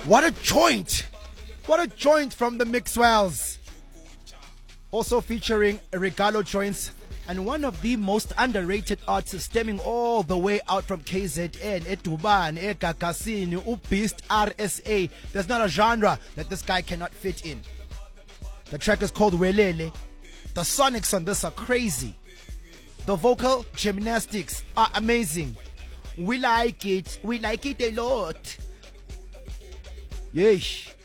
What a joint! What a joint from the Mixwells. Also featuring Regalo joints and one of the most underrated artists stemming all the way out from KZN, Duban, Gagasini, Beast RSA. There's not a genre that this guy cannot fit in. The track is called Welele. The sonics on this are crazy. The vocal gymnastics are amazing. We like it. We like it a lot. Yeesh.